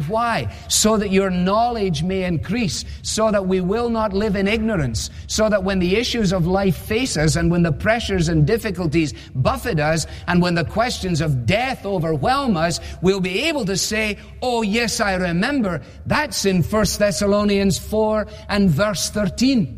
why? So that your knowledge may increase, so that we will not live in ignorance, so that when the issues of life face us, and when the pressures and difficulties buffet us, and when the questions of death overwhelm us, we'll be able to say, oh yes, I remember. That's in 1 Thessalonians 4 and verse 13.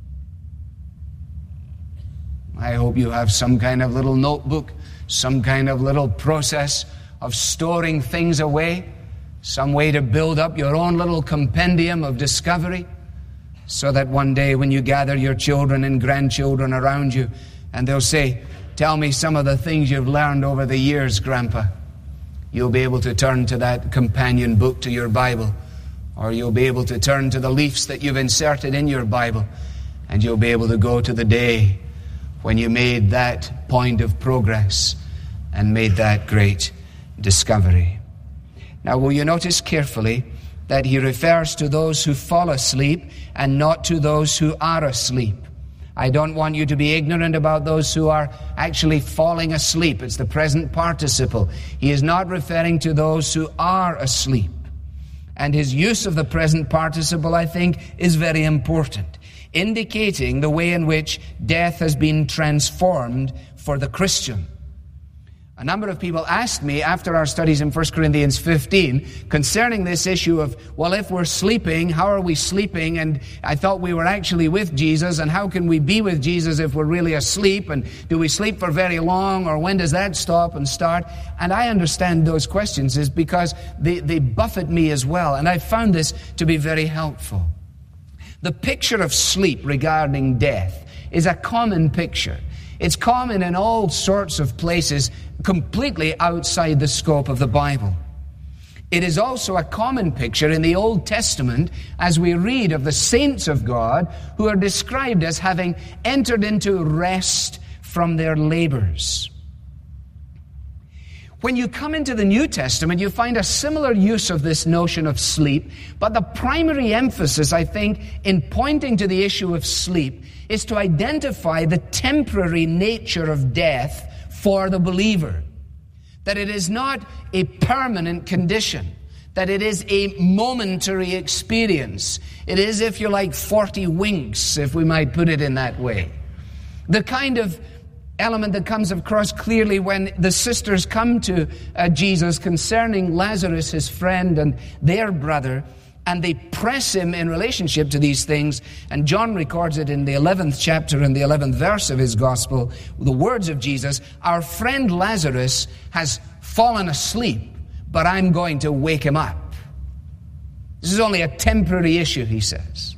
I hope you have some kind of little notebook, some kind of little process of storing things away, some way to build up your own little compendium of discovery, so that one day when you gather your children and grandchildren around you, and they'll say, tell me some of the things you've learned over the years, Grandpa, you'll be able to turn to that companion book to your Bible, or you'll be able to turn to the leaves that you've inserted in your Bible, and you'll be able to go to the day when you made that point of progress and made that great discovery. Now, will you notice carefully that he refers to those who fall asleep and not to those who are asleep? I don't want you to be ignorant about those who are actually falling asleep. It's the present participle. He is not referring to those who are asleep. And his use of the present participle, I think, is very important, indicating the way in which death has been transformed for the Christian. A number of people asked me after our studies in 1 Corinthians 15 concerning this issue of, well, if we're sleeping, how are we sleeping? And I thought we were actually with Jesus, and how can we be with Jesus if we're really asleep? And do we sleep for very long, or when does that stop and start? And I understand those questions is because they buffet me as well, and I found this to be very helpful. The picture of sleep regarding death is a common picture. It's common in all sorts of places, completely outside the scope of the Bible. It is also a common picture in the Old Testament as we read of the saints of God who are described as having entered into rest from their labors. When you come into the New Testament, you find a similar use of this notion of sleep, but the primary emphasis, I think, in pointing to the issue of sleep is to identify the temporary nature of death for the believer. That it is not a permanent condition, that it is a momentary experience. It is, if you like, 40 winks, if we might put it in that way. The kind of element that comes across clearly when the sisters come to Jesus concerning Lazarus, his friend, and their brother, and they press him in relationship to these things. And John records it in the 11th chapter and the 11th verse of his gospel, the words of Jesus, our friend Lazarus has fallen asleep, but I'm going to wake him up. This is only a temporary issue, he says.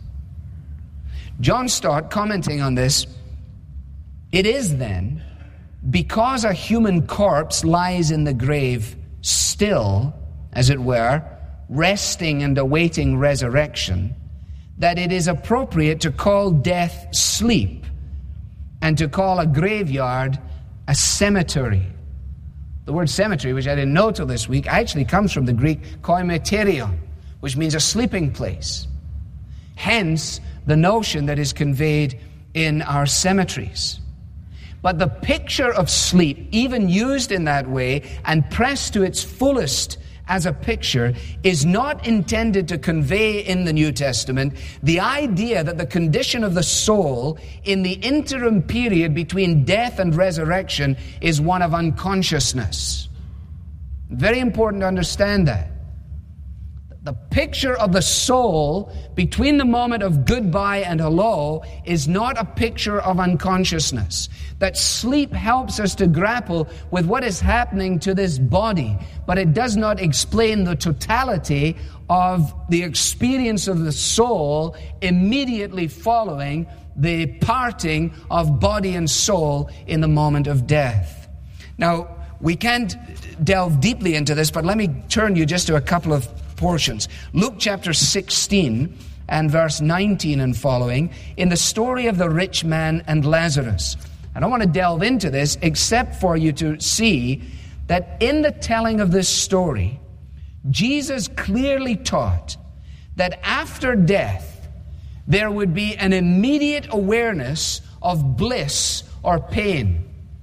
John Stott, commenting on this, it is then, because a human corpse lies in the grave still, as it were, resting and awaiting resurrection, that it is appropriate to call death sleep and to call a graveyard a cemetery. The word cemetery, which I didn't know till this week, actually comes from the Greek koimeterion, which means a sleeping place. Hence, the notion that is conveyed in our cemeteries. But the picture of sleep, even used in that way and pressed to its fullest as a picture, is not intended to convey in the New Testament the idea that the condition of the soul in the interim period between death and resurrection is one of unconsciousness. Very important to understand that. The picture of the soul between the moment of goodbye and hello is not a picture of unconsciousness. That sleep helps us to grapple with what is happening to this body, but it does not explain the totality of the experience of the soul immediately following the parting of body and soul in the moment of death. Now, we can't delve deeply into this, but let me turn you just to a couple of portions. Luke chapter 16 and verse 19 and following, in the story of the rich man and Lazarus. I don't want to delve into this except for you to see that in the telling of this story, Jesus clearly taught that after death, there would be an immediate awareness of bliss or pain.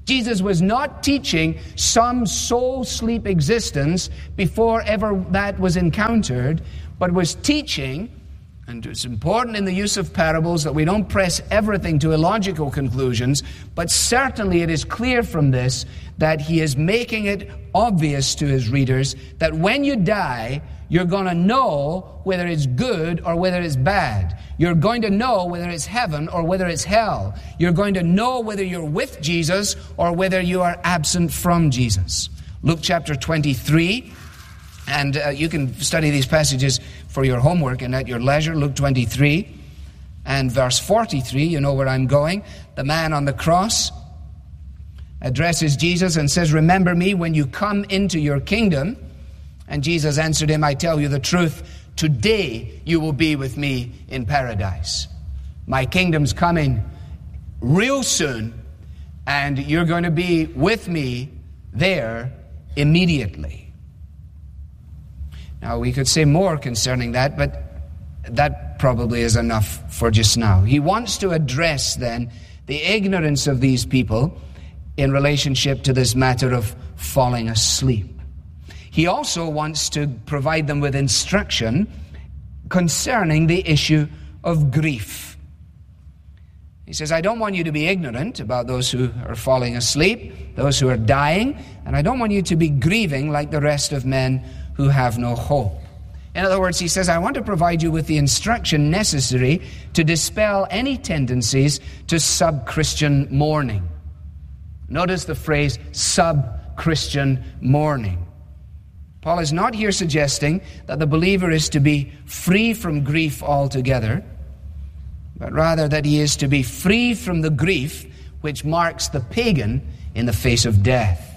Jesus was not teaching some soul sleep existence before ever that was encountered, but was teaching, and it's important in the use of parables that we don't press everything to illogical conclusions, but certainly it is clear from this that he is making it obvious to his readers that when you die, you're going to know whether it's good or whether it's bad. You're going to know whether it's heaven or whether it's hell. You're going to know whether you're with Jesus or whether you are absent from Jesus. Luke chapter 23, and you can study these passages for your homework and at your leisure. Luke 23 and verse 43, you know where I'm going. The man on the cross addresses Jesus and says, "Remember me when you come into your kingdom." And Jesus answered him, "I tell you the truth, today you will be with me in paradise." My kingdom's coming real soon, and you're going to be with me there immediately. Now, we could say more concerning that, but that probably is enough for just now. He wants to address then the ignorance of these people in relationship to this matter of falling asleep. He also wants to provide them with instruction concerning the issue of grief. He says, I don't want you to be ignorant about those who are falling asleep, those who are dying, and I don't want you to be grieving like the rest of men who have no hope. In other words, he says, I want to provide you with the instruction necessary to dispel any tendencies to sub-Christian mourning. Notice the phrase sub-Christian mourning. Paul is not here suggesting that the believer is to be free from grief altogether, but rather that he is to be free from the grief which marks the pagan in the face of death.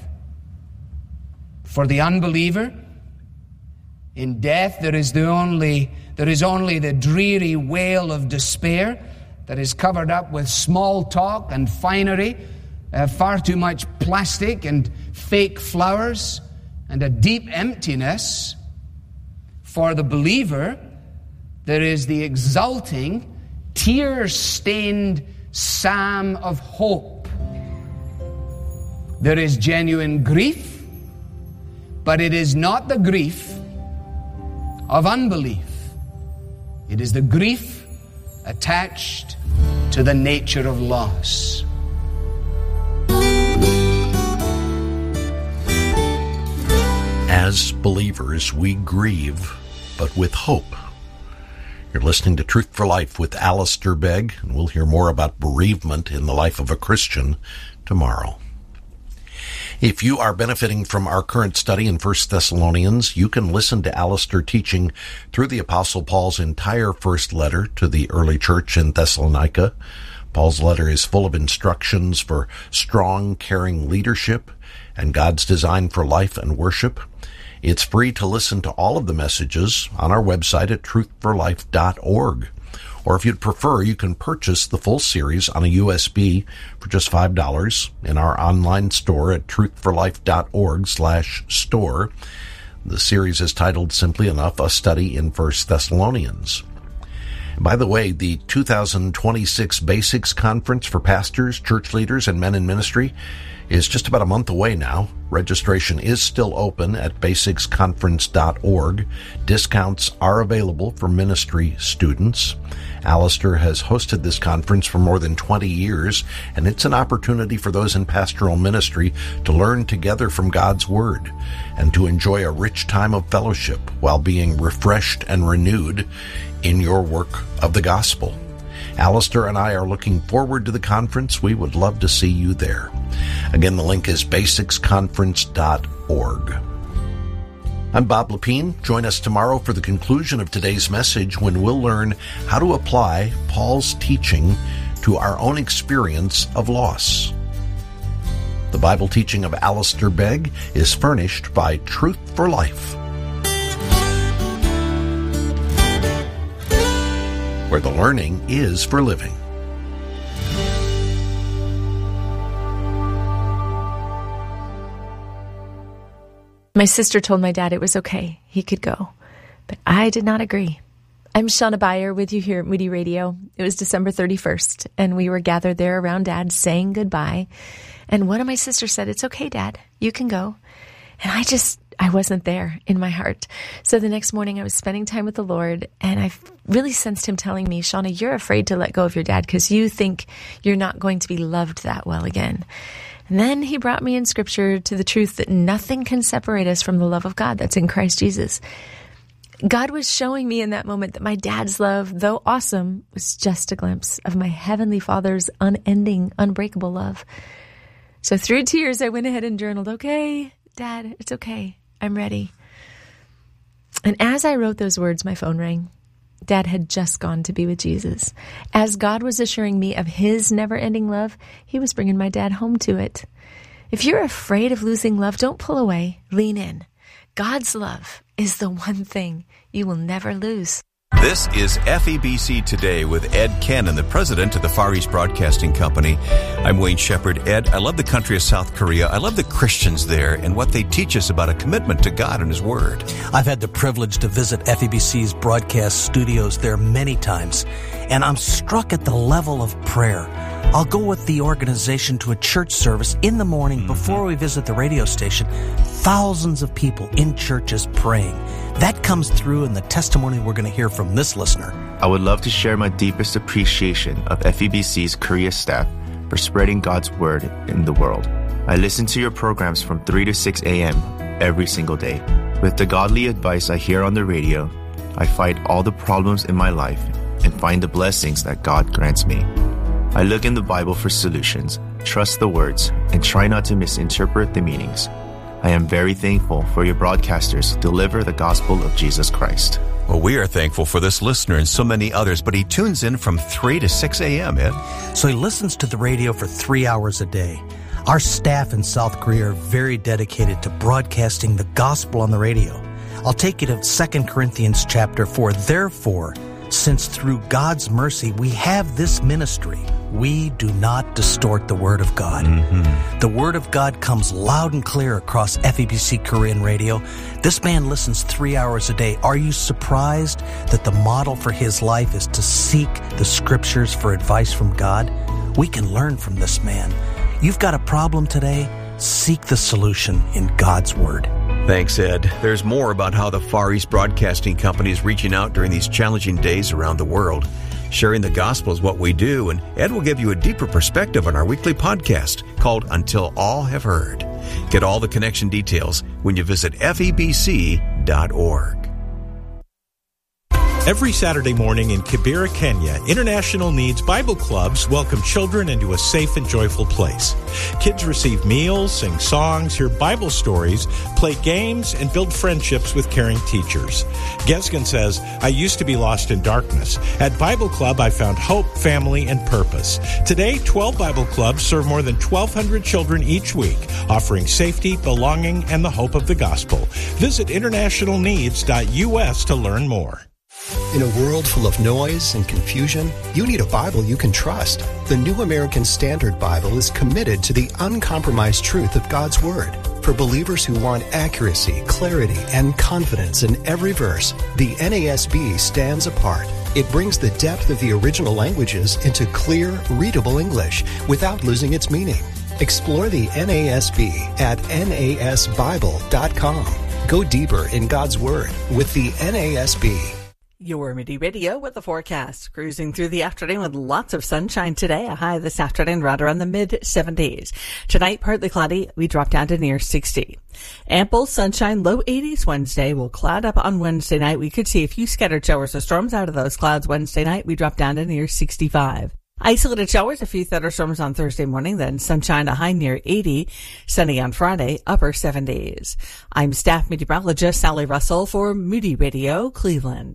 For the unbeliever, in death there is only the dreary wail of despair that is covered up with small talk and finery, far too much plastic and fake flowers, and a deep emptiness. For the believer, there is the exulting, tear-stained psalm of hope. There is genuine grief, but it is not the grief of unbelief. It is the grief attached to the nature of loss. As believers, we grieve, but with hope. You're listening to Truth for Life with Alistair Begg, and we'll hear more about bereavement in the life of a Christian tomorrow. If you are benefiting from our current study in 1 Thessalonians, you can listen to Alistair teaching through the Apostle Paul's entire first letter to the early church in Thessalonica. Paul's letter is full of instructions for strong, caring leadership and God's design for life and worship. It's free to listen to all of the messages on our website at truthforlife.org. Or if you'd prefer, you can purchase the full series on a USB for just $5 in our online store at truthforlife.org/store. The series is titled simply enough, A Study in 1 Thessalonians. By the way, the 2026 Basics Conference for pastors, church leaders, and men in ministry is just about a month away now. Registration is still open at basicsconference.org. Discounts are available for ministry students. Alistair has hosted this conference for more than 20 years, and it's an opportunity for those in pastoral ministry to learn together from God's Word and to enjoy a rich time of fellowship while being refreshed and renewed in your work of the gospel. Alistair and I are looking forward to the conference. We would love to see you there. Again, the link is basicsconference.org. I'm Bob Lepine. Join us tomorrow for the conclusion of today's message when we'll learn how to apply Paul's teaching to our own experience of loss. The Bible teaching of Alistair Begg is furnished by Truth for Life, where the learning is for living. My sister told my dad it was okay. He could go. But I did not agree. I'm Shauna Beyer with you here at Moody Radio. It was December 31st, and we were gathered there around Dad saying goodbye. And one of my sisters said, "It's okay, Dad. You can go." And I wasn't there in my heart. So the next morning I was spending time with the Lord, and I really sensed him telling me, "Shauna, you're afraid to let go of your dad because you think you're not going to be loved that well again." And then he brought me in Scripture to the truth that nothing can separate us from the love of God that's in Christ Jesus. God was showing me in that moment that my dad's love, though awesome, was just a glimpse of my Heavenly Father's unending, unbreakable love. So through tears, I went ahead and journaled, "Okay, Dad, it's okay. I'm ready." And as I wrote those words, my phone rang. Dad had just gone to be with Jesus. As God was assuring me of his never-ending love, he was bringing my dad home to it. If you're afraid of losing love, don't pull away. Lean in. God's love is the one thing you will never lose. This is FEBC Today with Ed Cannon, the president of the Far East Broadcasting Company. I'm Wayne Shepherd. Ed, I love the country of South Korea. I love the Christians there and what they teach us about a commitment to God and His Word. I've had the privilege to visit FEBC's broadcast studios there many times, and I'm struck at the level of prayer. I'll go with the organization to a church service in the morning before we visit the radio station. Thousands of people in churches praying. That comes through in the testimony we're going to hear from this listener. I would love to share my deepest appreciation of FEBC's Korea staff for spreading God's Word in the world. I listen to your programs from 3 to 6 a.m. every single day. With the godly advice I hear on the radio, I fight all the problems in my life and find the blessings that God grants me. I look in the Bible for solutions, trust the words, and try not to misinterpret the meanings. I am very thankful for your broadcasters who deliver the gospel of Jesus Christ. Well, we are thankful for this listener and so many others, but he tunes in from 3 to 6 a.m., Ed. So he listens to the radio for 3 hours a day. Our staff in South Korea are very dedicated to broadcasting the gospel on the radio. I'll take you to 2 Corinthians chapter 4. Therefore, since through God's mercy we have this ministry, we do not distort the Word of God. The Word of God comes loud and clear across FEBC Korean radio. This man listens 3 hours a day. Are you surprised that the model for his life is to seek the Scriptures for advice from God? We can learn from this man. You've got a problem today? Seek the solution in God's Word. Thanks, Ed. There's more about how the Far East Broadcasting Company is reaching out during these challenging days around the world. Sharing the gospel is what we do, and Ed will give you a deeper perspective on our weekly podcast called Until All Have Heard. Get all the connection details when you visit febc.org. Every Saturday morning in Kibera, Kenya, International Needs Bible Clubs welcome children into a safe and joyful place. Kids receive meals, sing songs, hear Bible stories, play games, and build friendships with caring teachers. Gesgen says, "I used to be lost in darkness. At Bible Club, I found hope, family, and purpose. Today, 12 Bible Clubs serve more than 1,200 children each week, offering safety, belonging, and the hope of the gospel. Visit internationalneeds.us to learn more." In a world full of noise and confusion, you need a Bible you can trust. The New American Standard Bible is committed to the uncompromised truth of God's Word. For believers who want accuracy, clarity, and confidence in every verse, the NASB stands apart. It brings the depth of the original languages into clear, readable English without losing its meaning. Explore the NASB at nasbible.com. Go deeper in God's Word with the NASB. Your Moody Radio with the forecast. Cruising through the afternoon with lots of sunshine today. A high this afternoon right around the mid-70s. Tonight, partly cloudy. We drop down to near 60. Ample sunshine, low 80s Wednesday. We'll cloud up on Wednesday night. We could see a few scattered showers or storms out of those clouds Wednesday night. We drop down to near 65. Isolated showers, a few thunderstorms on Thursday morning, then sunshine, a high near 80. Sunny on Friday, upper 70s. I'm staff meteorologist Sally Russell for Moody Radio, Cleveland.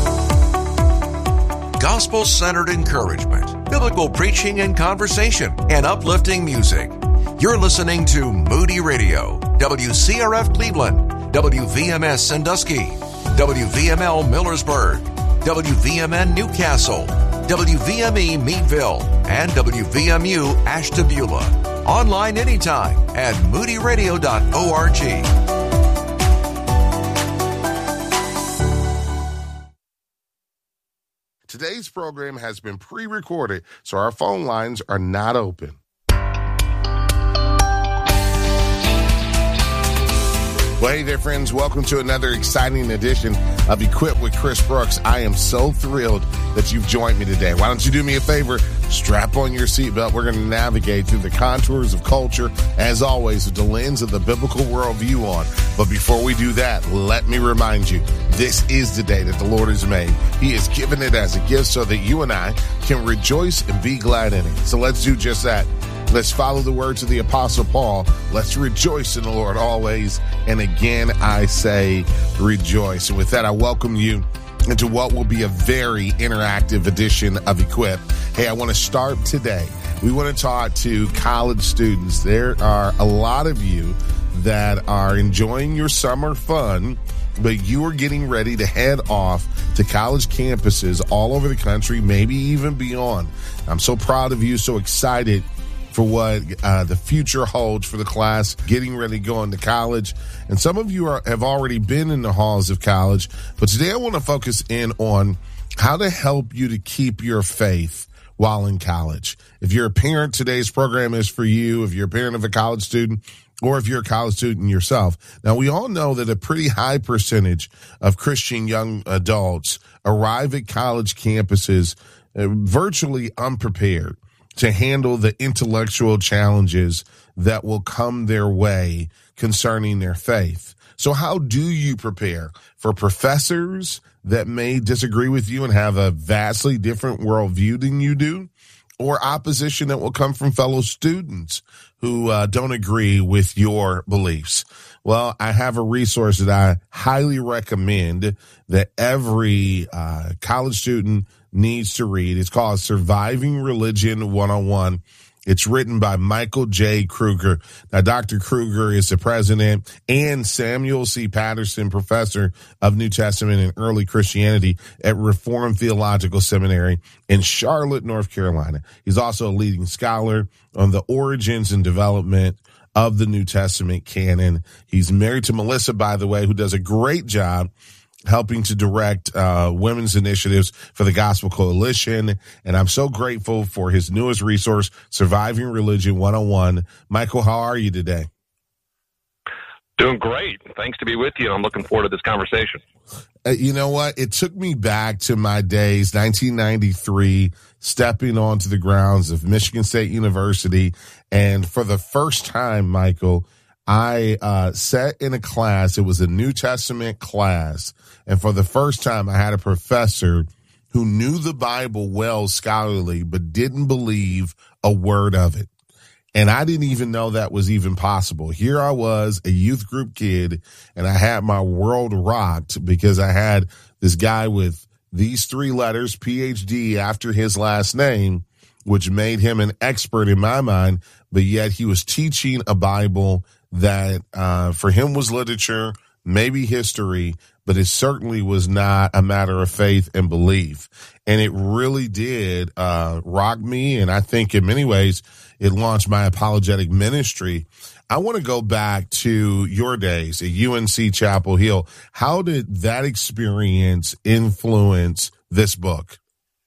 Gospel-centered encouragement, biblical preaching and conversation, and uplifting music. You're listening to Moody Radio, WCRF Cleveland, WVMS Sandusky, WVML Millersburg, WVMN Newcastle, WVME Meadville, and WVMU Ashtabula. Online anytime at moodyradio.org. Today's program has been pre-recorded, so our phone lines are not open. Well, hey there, friends. Welcome to another exciting edition of Equipped with Chris Brooks. I am so thrilled that you've joined me today. Why don't you do me a favor? Strap on your seatbelt. We're going to navigate through the contours of culture, as always, with the lens of the biblical worldview on. But before we do that, let me remind you, this is the day that the Lord has made. He has given it as a gift so that you and I can rejoice and be glad in it. So let's do just that. Let's follow the words of the Apostle Paul. Let's rejoice in the Lord always. And again, I say rejoice. And with that, I welcome you into what will be a very interactive edition of Equip. Hey, I want to start today. We want to talk to college students. There are a lot of you that are enjoying your summer fun, but you are getting ready to head off to college campuses all over the country, maybe even beyond. I'm so proud of you, so excited for what the future holds for the class getting ready to go into college. And some of you have already been in the halls of college, but today I want to focus in on how to help you to keep your faith while in college. If you're a parent, today's program is for you. If you're a parent of a college student, or if you're a college student yourself. Now, we all know that a pretty high percentage of Christian young adults arrive at college campuses virtually unprepared to handle the intellectual challenges that will come their way concerning their faith. So how do you prepare for professors that may disagree with you and have a vastly different worldview than you do, or opposition that will come from fellow students who don't agree with your beliefs? Well, I have a resource that I highly recommend that every college student needs to read. It's called Surviving Religion 101. It's written by Michael J. Kruger. Now, Dr. Kruger is the president and Samuel C. Patterson Professor of New Testament and Early Christianity at Reformed Theological Seminary in Charlotte, North Carolina. He's also a leading scholar on the origins and development of the New Testament canon. He's married to Melissa, by the way, who does a great job helping to direct women's initiatives for the Gospel Coalition. And I'm so grateful for his newest resource, Surviving Religion 101. Michael, how are you today? Doing great. Thanks to be with you. I'm looking forward to this conversation. You know what? It took me back to my days, 1993, stepping onto the grounds of Michigan State University. And for the first time, Michael, I sat in a class. It was a New Testament class. And for the first time, I had a professor who knew the Bible well scholarly, but didn't believe a word of it. And I didn't even know that was even possible. Here I was, a youth group kid, and I had my world rocked because I had this guy with these three letters, PhD, after his last name, which made him an expert in my mind. But yet he was teaching a Bible that for him was literature, maybe history, but it certainly was not a matter of faith and belief. And it really did rock me, and I think in many ways it launched my apologetic ministry. I want to go back to your days at UNC Chapel Hill. How did that experience influence this book?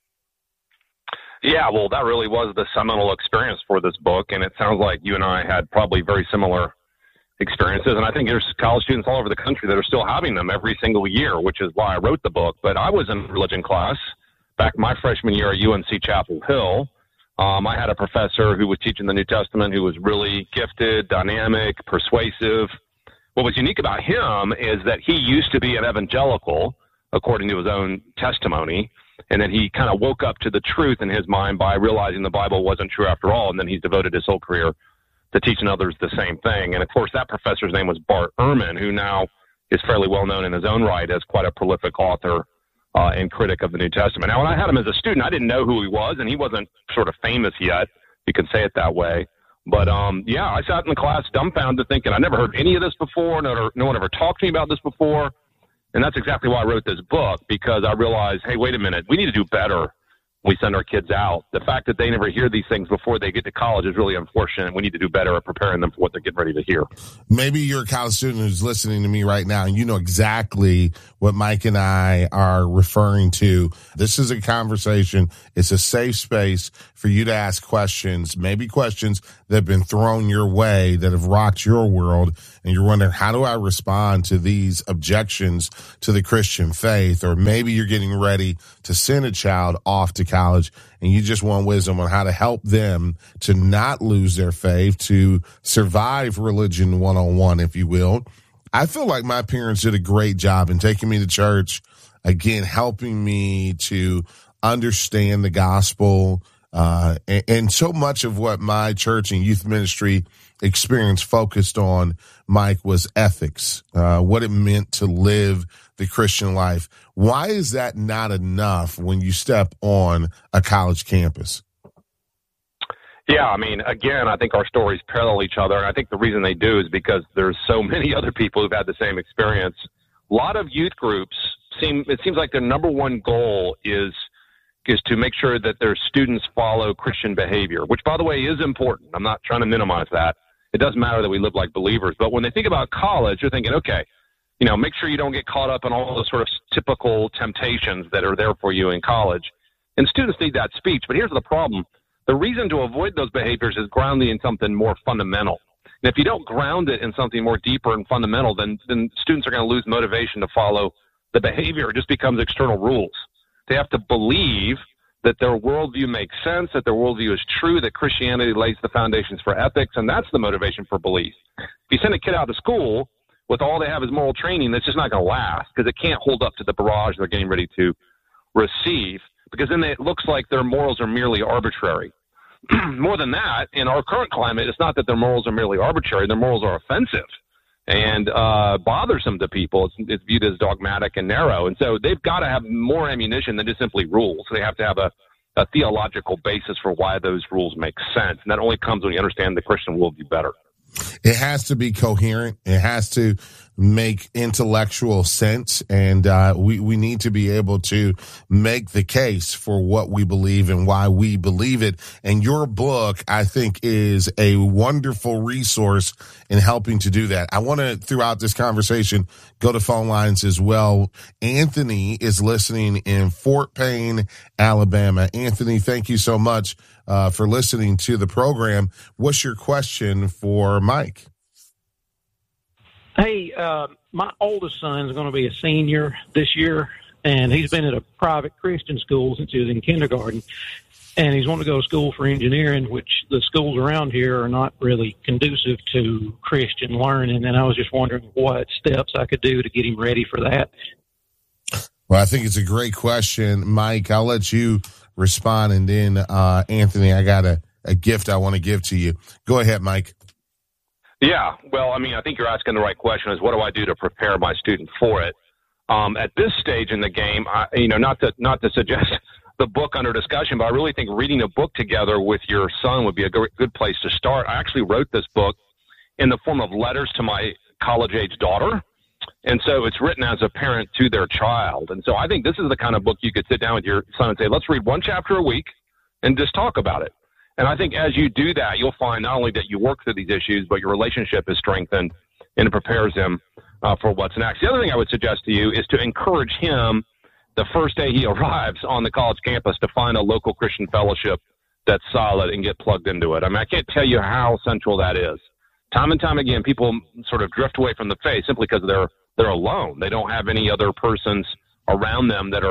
Yeah, well, that really was the seminal experience for this book, and it sounds like you and I had probably very similar experiences, and I think there's college students all over the country that are still having them every single year, which is why I wrote the book. But I was in religion class back my freshman year at UNC Chapel Hill. I had a professor who was teaching the New Testament who was really gifted, dynamic, persuasive. What was unique about him is that he used to be an evangelical, according to his own testimony, and then he kind of woke up to the truth in his mind by realizing the Bible wasn't true after all, and then he's devoted his whole career to teaching others the same thing. And, of course, that professor's name was Bart Ehrman, who now is fairly well known in his own right as quite a prolific author and critic of the New Testament. Now, when I had him as a student, I didn't know who he was, and he wasn't sort of famous yet, you could say it that way. But, yeah, I sat in the class dumbfounded thinking, I never heard any of this before, no one ever talked to me about this before. And that's exactly why I wrote this book, because I realized, hey, wait a minute, we need to do better we send our kids out. The fact that they never hear these things before they get to college is really unfortunate. We need to do better at preparing them for what they're getting ready to hear. Maybe you're a college student who's listening to me right now, and you know exactly what Mike and I are referring to. This is a conversation. It's a safe space for you to ask questions, maybe questions that have been thrown your way that have rocked your world, and you're wondering, how do I respond to these objections to the Christian faith? Or maybe you're getting ready to send a child off to college, and you just want wisdom on how to help them to not lose their faith, to survive religion 101, if you will. I feel like my parents did a great job in taking me to church, again, helping me to understand the gospel. And so much of what my church and youth ministry experience focused on, Mike, was ethics, what it meant to live the Christian life. Why is that not enough when you step on a college campus? Yeah, I mean, again, I think our stories parallel each other, and I think the reason they do is because there's so many other people who've had the same experience. A lot of youth groups it seems like their number one goal is to make sure that their students follow Christian behavior, which, by the way, is important. I'm not trying to minimize that. It doesn't matter that we live like believers. But when they think about college, they're thinking, okay, make sure you don't get caught up in all those sort of typical temptations that are there for you in college. And students need that speech. But here's the problem. The reason to avoid those behaviors is grounding in something more fundamental. And if you don't ground it in something more deeper and fundamental, then students are going to lose motivation to follow the behavior. It just becomes external rules. They have to believe that their worldview makes sense, that their worldview is true, that Christianity lays the foundations for ethics, and that's the motivation for belief. If you send a kid out to school with all they have is moral training, that's just not going to last, because it can't hold up to the barrage they're getting ready to receive, because then it looks like their morals are merely arbitrary. More than that, in our current climate, it's not that their morals are merely arbitrary, their morals are offensive and bothersome to people. It's viewed as dogmatic and narrow. And so they've got to have more ammunition than just simply rules. They have to have a theological basis for why those rules make sense. And that only comes when you understand the Christian worldview better. It has to be coherent. It has to make intellectual sense. And we need to be able to make the case for what we believe and why we believe it. And your book, I think, is a wonderful resource in helping to do that. I want to, throughout this conversation, go to phone lines as well. Anthony is listening in Fort Payne, Alabama. Anthony, thank you so much for listening to the program. What's your question for Mike? Hey, my oldest son is going to be a senior this year, and he's been at a private Christian school since he was in kindergarten, and he's wanting to go to school for engineering, which the schools around here are not really conducive to Christian learning, and I was just wondering what steps I could do to get him ready for that. Well, I think it's a great question, Mike. I'll let you respond, and then, Anthony, I got a gift I want to give to you. Go ahead, Mike. Yeah, well, I mean, I think you're asking the right question is what do I do to prepare my student for it? At this stage in the game, not to suggest the book under discussion, but I really think reading a book together with your son would be a good place to start. I actually wrote this book in the form of letters to my college-age daughter, and so it's written as a parent to their child. And so I think this is the kind of book you could sit down with your son and say, let's read one chapter a week and just talk about it. And I think as you do that, you'll find not only that you work through these issues, but your relationship is strengthened and it prepares him for what's next. The other thing I would suggest to you is to encourage him the first day he arrives on the college campus to find a local Christian fellowship that's solid and get plugged into it. I mean, I can't tell you how central that is. Time and time again, people sort of drift away from the faith simply because they're alone. They don't have any other persons around them that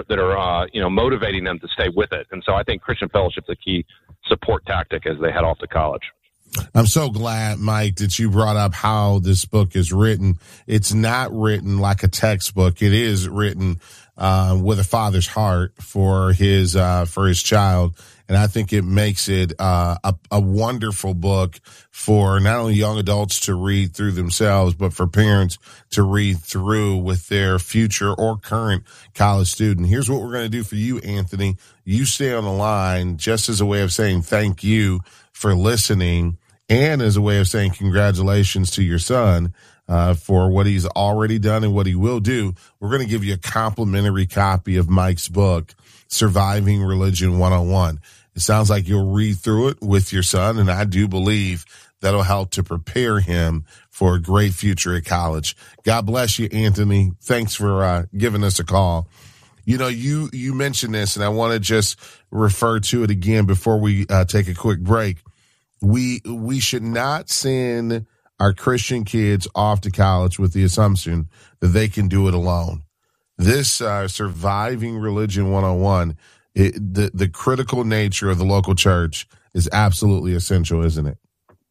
are motivating them to stay with it. And so I think Christian fellowship is a key support tactic as they head off to college. I'm so glad, Mike, that you brought up how this book is written. It's not written like a textbook. It is written with a father's heart for his child. And I think it makes it a wonderful book for not only young adults to read through themselves, but for parents to read through with their future or current college student. Here's what we're going to do for you, Anthony. You stay on the line just as a way of saying thank you for listening and as a way of saying congratulations to your son. for what he's already done and what he will do. We're going to give you a complimentary copy of Mike's book, Surviving Religion 101. It sounds like you'll read through it with your son, and I do believe that'll help to prepare him for a great future at college. God bless you, Anthony. Thanks for giving us a call. You know, you mentioned this, and I want to just refer to it again before we take a quick break. We should not send our Christian kids off to college with the assumption that they can do it alone. This Surviving Religion 101, the critical nature of the local church is absolutely essential, isn't it?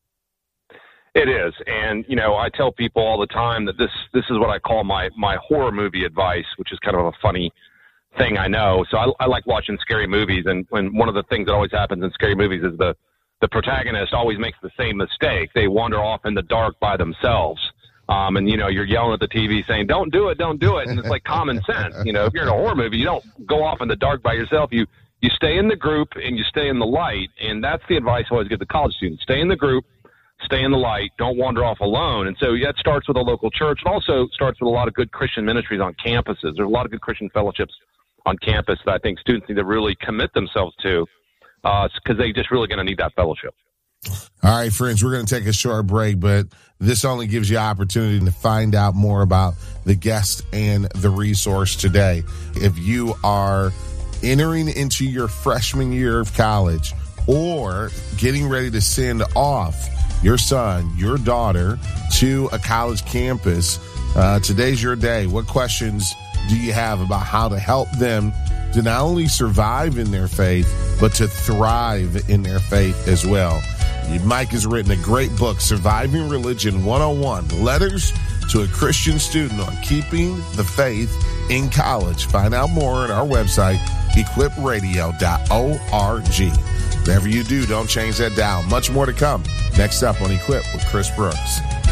It is. And, you know, I tell people all the time that this is what I call my horror movie advice, which is kind of a funny thing, I know. So I like watching scary movies. And when one of the things that always happens in scary movies is the protagonist always makes the same mistake. They wander off in the dark by themselves. And, you know, you're yelling at the TV saying, don't do it. And it's like common sense. You know, if you're in a horror movie, you don't go off in the dark by yourself. You stay in the group and you stay in the light. And that's the advice I always give to college students. Stay in the group, stay in the light, don't wander off alone. And so that starts with a local church. It also starts with a lot of good Christian ministries on campuses. There's a lot of good Christian fellowships on campus that I think students need to really commit themselves to, because they're just really going to need that fellowship. All right, friends, we're going to take a short break, but this only gives you opportunity to find out more about the guest and the resource today. If you are entering into your freshman year of college or getting ready to send off your son, your daughter to a college campus, today's your day. What questions do you have about how to help them to not only survive in their faith, but to thrive in their faith as well? Mike has written a great book, Surviving Religion 101, Letters to a Christian Student on Keeping the Faith in College. Find out more at our website, equipradio.org. Whatever you do, don't change that dial. Much more to come. Next up on Equip with Chris Brooks.